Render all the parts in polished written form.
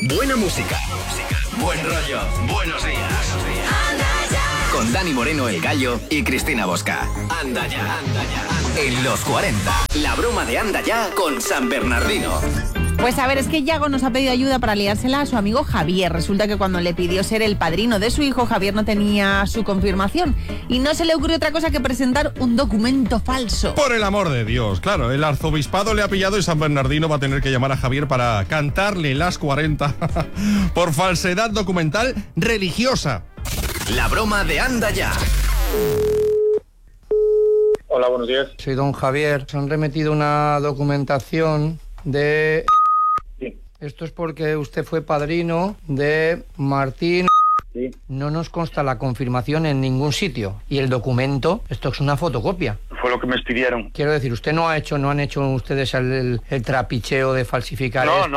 Buena música. Buen rollo. Buenos días. Con Dani Moreno, el Gallo, y Cristina Bosca. Anda ya. En los 40. La broma de Anda ya con San Bernardino. Pues a ver, es que Yago nos ha pedido ayuda para liársela a su amigo Javier. Resulta que cuando le pidió ser el padrino de su hijo, Javier no tenía su confirmación y no se le ocurrió otra cosa que presentar un documento falso. Por el amor de Dios, claro, el arzobispado le ha pillado y San Bernardino va a tener que llamar a Javier para cantarle las 40 por falsedad documental religiosa. La broma de Anda ya. Hola, buenos días. Soy don Javier. Se han remitido una documentación de... Sí. Esto es porque usted fue padrino de Martín... Sí. No nos consta la confirmación en ningún sitio. Y el documento, esto es una fotocopia. Fue lo que me pidieron. Quiero decir, usted no han hecho ustedes el trapicheo de falsificar esto.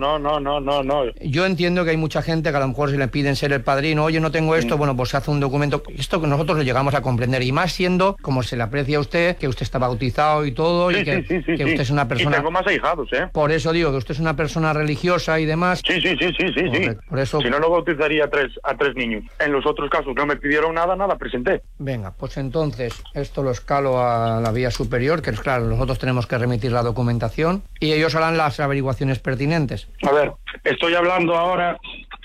No. Yo entiendo que hay mucha gente que a lo mejor se le piden ser el padrino. Oye, no tengo esto, bueno, pues se hace un documento. Esto que nosotros lo llegamos a comprender. Y más siendo, como se le aprecia a usted, que usted está bautizado y todo, y que usted es una persona... Y tengo más ahijados, ¿eh? Por eso digo que usted es una persona religiosa y demás. Sí. Correcto. Por eso... Si no, no bautizaría a tres niños. En los otros casos no me pidieron nada presenté. Venga, pues entonces esto lo escalo a la vía superior, que es claro, nosotros tenemos que remitir la documentación y ellos harán las averiguaciones pertinentes. A ver, estoy hablando ahora,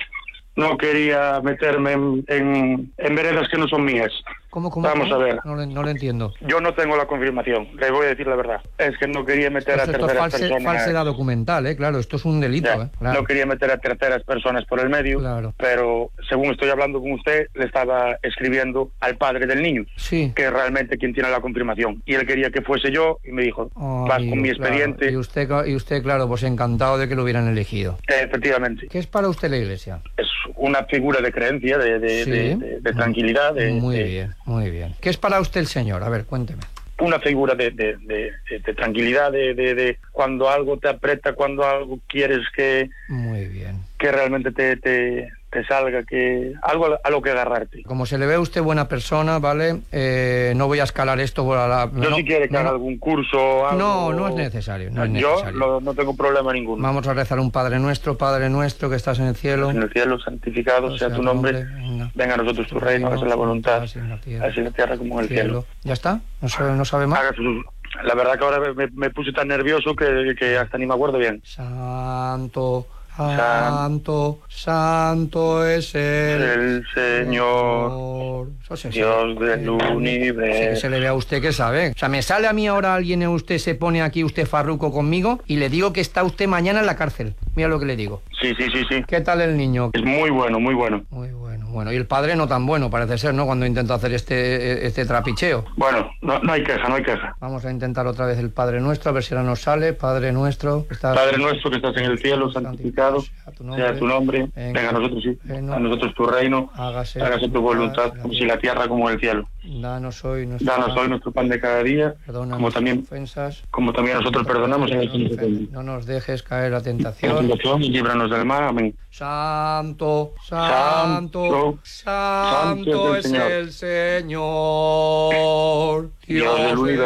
no quería meterme en veredas que no son mías. ¿Cómo? Vamos a ver. No lo entiendo. Yo no tengo la confirmación, le voy a decir la verdad. Es que no quería meter a terceras personas... falsedad documental, claro, esto es un delito. Claro. No quería meter a terceras personas por el medio, claro. Pero según estoy hablando con usted, le estaba escribiendo al padre del niño, sí, que es realmente quien tiene la confirmación. Y él quería que fuese yo, y me dijo, vas con mi expediente. Claro. Y usted, claro, pues encantado de que lo hubieran elegido. Efectivamente. ¿Qué es para usted la iglesia? Es una figura de creencia, de tranquilidad. Muy bien. ¿Qué es para usted el Señor? A ver, cuénteme. Una figura de tranquilidad, de cuando algo te aprieta, cuando algo quieres que... Muy bien. Que realmente te salga, que algo a lo que agarrarte. Como se le ve a usted buena persona, ¿vale? No voy a escalar esto por la... Yo si quiere que haga algún curso... Algo... No es necesario. Yo no tengo problema ninguno. Vamos a rezar un Padre Nuestro que estás en el cielo. En el cielo, santificado sea tu nombre. Venga a nosotros tu reino, hágase la voluntad. Así en la tierra como en el cielo. ¿Ya está? ¿No sabe más? La verdad que ahora me puse tan nervioso que hasta ni me acuerdo bien. Santo es el Señor, Dios del universo. Que se le ve a usted que sabe. O sea, me sale a mí ahora alguien y usted se pone aquí, usted farruco conmigo, y le digo que está usted mañana en la cárcel. Mira lo que le digo. Sí. ¿Qué tal el niño? Es muy bueno. Muy bueno. Y el padre no tan bueno, parece ser, ¿no? Cuando intenta hacer este trapicheo. Bueno, no hay queja. Vamos a intentar otra vez el Padre Nuestro, a ver si ahora nos sale. Padre Nuestro que estás en el cielo, santificado sea tu nombre. Venga a nosotros, a nosotros tu reino. Hágase tu voluntad, como si la tierra como el cielo. Danos hoy nuestro pan de cada día, como también nosotros perdonamos a los que nos ofenden. No nos dejes caer la tentación. Y líbranos del mal. Amén. Santo es el Señor, Dios del universo.